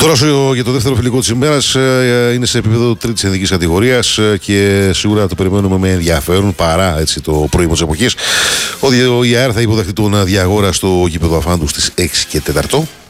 Τώρα για το δεύτερο φιλικό της ημέρας είναι σε επίπεδο τρίτης εθνικής κατηγορίας και σίγουρα το περιμένουμε με ενδιαφέρον παρά έτσι, το πρωί της εποχής. Ο ΙΑΕΡ θα υποδεχτεί τον Διαγόρα στο γήπεδο Αφάντου στις 6 και 4.